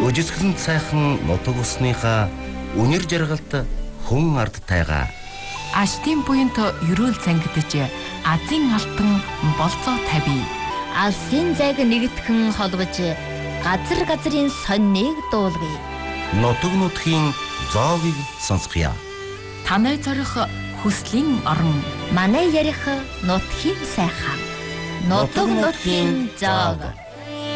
Өжисгэлэн сайхан нутаг усныхаа үнэр жаргалт хүн ард тайгаа. Аштын буянт ерөөл зангидж азийн алтан болцоо тавь. Алсын зайг нэгтгэн холбож газар газрын соннийг дуулгая. Нутаг нутгийн зоогийг сонсгоё. Танай зорих хүслийн орон. Манай ярих нутгийн сайхан. Нутаг нутгийн зоог.